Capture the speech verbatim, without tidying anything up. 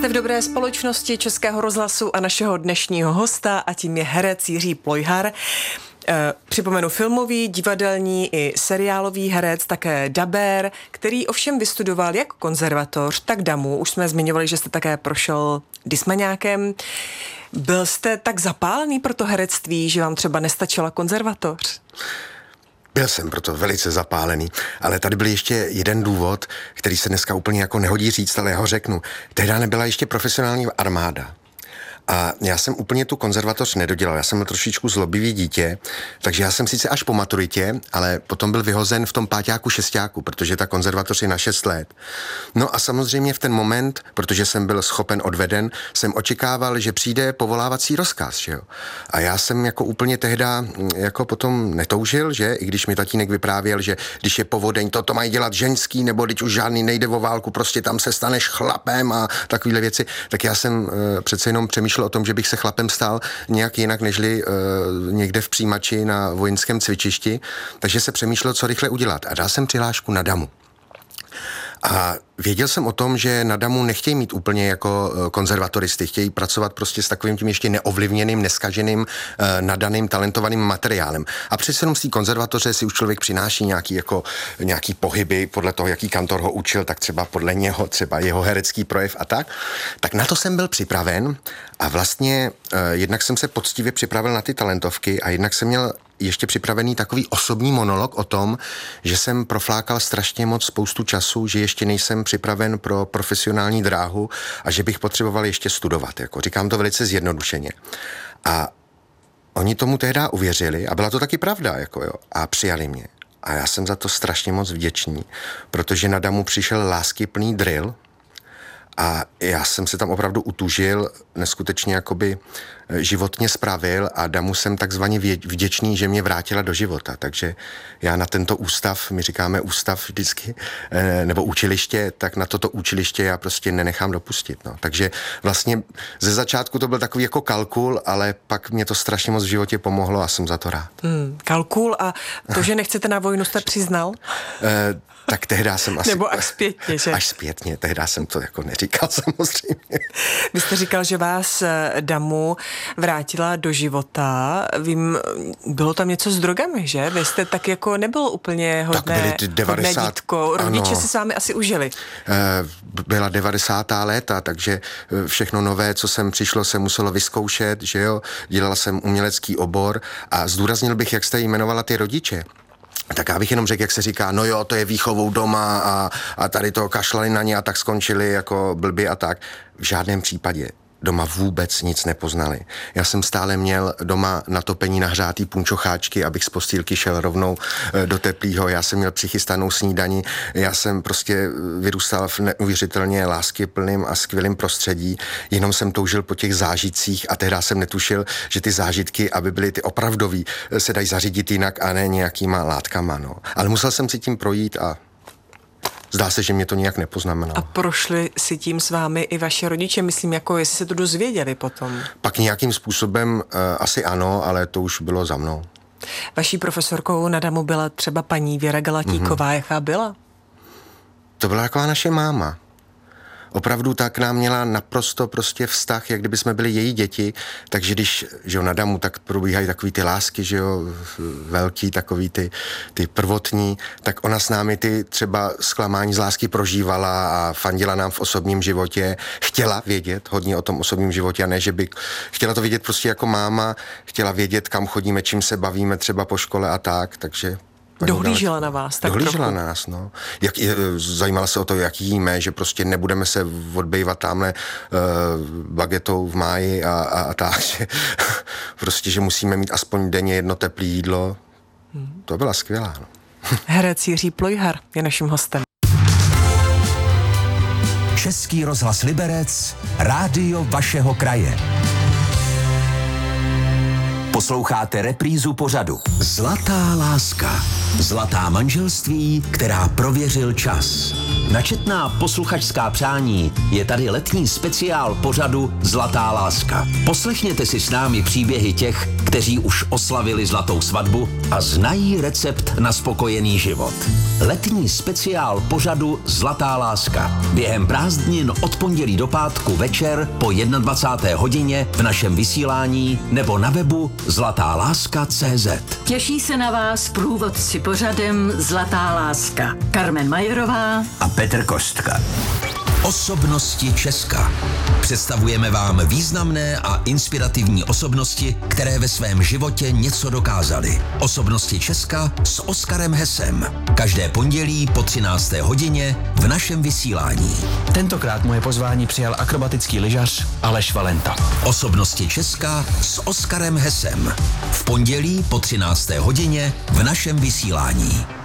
Jste v dobré společnosti Českého rozhlasu a našeho dnešního hosta, a tím je herec Jiří Plojhar. Připomenu filmový, divadelní i seriálový herec, také dabér, který ovšem vystudoval jak konzervatoř, tak damu. Už jsme zmiňovali, že jste také prošel dismaňákem. Byl jste tak zapálený pro to herectví, že vám třeba nestačila konzervatoř? Byl jsem proto velice zapálený, ale tady byl ještě jeden důvod, který se dneska úplně jako nehodí říct, ale já ho řeknu. Tehdy nebyla ještě profesionální armáda. A já jsem úplně tu konzervatoř nedodělal, já jsem byl trošičku zlobivý dítě, takže já jsem sice až po maturitě, ale potom byl vyhozen v tom páťáku, šestáku, protože ta konzervatoř je na šest let. No a samozřejmě v ten moment, protože jsem byl schopen odveden, jsem očekával, že přijde povolávací rozkaz, že jo. A já jsem jako úplně tehda jako potom netoužil, že, i když mi tatínek vyprávěl, že když je povodeň, to to mají dělat ženský, nebo když už žádný nejde o válku, prostě tam se staneš chlapem a takovéhle věci, tak já jsem uh, přece jenom přemýšlel o tom, že bych se chlapem stal nějak jinak, nežli uh, někde v přijímači na vojenském cvičišti, takže se přemýšlel, co rychle udělat. A dal jsem přihlášku na damu. A věděl jsem o tom, že na damu nechtějí mít úplně jako konzervatoristy, chtějí pracovat prostě s takovým tím ještě neovlivněným, neskaženým, nadaným, talentovaným materiálem. A přece jenom z té konzervatoře si už člověk přináší nějaký, jako, nějaký pohyby, podle toho, jaký kantor ho učil, tak třeba podle něho, třeba jeho herecký projev a tak. Tak na to jsem byl připraven a vlastně eh, jednak jsem se poctivě připravil na ty talentovky a jednak jsem měl ještě připravený takový osobní monolog o tom, že jsem proflákal strašně moc spoustu času, že ještě nejsem připraven pro profesionální dráhu a že bych potřeboval ještě studovat. Jako. Říkám to velice zjednodušeně. A oni tomu tehdy uvěřili a byla to taky pravda. Jako jo, a přijali mě. A já jsem za to strašně moc vděčný, protože na damu přišel láskyplný drill a já jsem se tam opravdu utužil, neskutečně jakoby životně spravil a damu jsem takzvaně vděčný, že mě vrátila do života. Takže já na tento ústav, my říkáme ústav vždycky, nebo učiliště, tak na toto učiliště já prostě nenechám dopustit. No. Takže vlastně ze začátku to byl takový jako kalkul, ale pak mě to strašně moc v životě pomohlo a jsem za to rád. Hmm, kalkul a to, že nechcete na vojnu, jste přiznal? Eh, tak tehdy jsem asi... Nebo až zpětně, že? Až zpětně, tehdy jsem to jako neříkal samozřejmě. Vy jste říkal, že vás damu vrátila do života. Vím, bylo tam něco s drogami, že? Vy jste tak jako nebyl úplně hodné, tak byly ty devadesát... hodné dítko. Rodiče si s vámi asi užili. Byla devadesátá léta, takže všechno nové, co sem přišlo, se muselo vyzkoušet, že jo? Dělal jsem umělecký obor a zdůraznil bych, jak jste jmenovala ty rodiče. Tak já bych jenom řekl, jak se říká, no jo, to je výchovou doma a, a tady to kašlali na ně a tak skončili jako blbě a tak. V žádném případě. Doma vůbec nic nepoznali. Já jsem stále měl doma natopení nahřátý punčocháčky, abych z postýlky šel rovnou do teplýho. Já jsem měl přichystanou snídani. Já jsem prostě vyrůstal v neuvěřitelně láskyplným a skvělým prostředí. Jenom jsem toužil po těch zážitcích a tehdy jsem netušil, že ty zážitky, aby byly ty opravdový, se dají zařídit jinak a ne nějakýma látkama. No. Ale musel jsem si tím projít a zdá se, že mě to nějak nepoznamenalo. A prošli si tím s vámi i vaše rodiče, myslím, jako jestli se to dozvěděli potom? Pak nějakým způsobem uh, asi ano, ale to už bylo za mnou. Vaší profesorkou na damu byla třeba paní Věra Galatíková, mm-hmm. Jaká byla? To byla taková naše máma. Opravdu tak nám měla naprosto prostě vztah, jak kdyby jsme byli její děti, takže když, že jo, na damu, tak probíhají takový ty lásky, že jo, velký, takový ty, ty prvotní, tak ona s námi ty třeba zklamání z lásky prožívala a fandila nám v osobním životě, chtěla vědět hodně o tom osobním životě a ne, že by chtěla to vědět prostě jako máma, chtěla vědět, kam chodíme, čím se bavíme třeba po škole a tak, takže... Dohlížela na vás, tak Dohlížela trochu. na nás, no. Jak, zajímala se o to, jak jíme, že prostě nebudeme se odbývat tamhle uh, bagetou v máji a, a, a tak, že prostě, že musíme mít aspoň denně jedno teplé jídlo. Hmm. To byla skvělá, no. Herec Jiří Plojhar je naším hostem. Český rozhlas Liberec, rádio vašeho kraje. Posloucháte reprízu pořadu Zlatá láska. Zlatá manželství, která prověřil čas. Na četná posluchačská přání je tady letní speciál pořadu Zlatá láska. Poslechněte si s námi příběhy těch, kteří už oslavili zlatou svatbu a znají recept na spokojený život. Letní speciál pořadu Zlatá láska. Během prázdnin od pondělí do pátku večer po dvacáté jedné hodině v našem vysílání nebo na webu zlatá láska tečka cé zet. Těší se na vás průvodci pořadem Zlatá láska. Carmen Majerová A Petr Kostka. Osobnosti Česka. Představujeme vám významné a inspirativní osobnosti, které ve svém životě něco dokázaly. Osobnosti Česka s Oskarem Hesem. Každé pondělí po třinácté hodině v našem vysílání. Tentokrát moje pozvání přijal akrobatický lyžař Aleš Valenta. Osobnosti Česka s Oskarem Hesem. V pondělí po třinácté hodině v našem vysílání.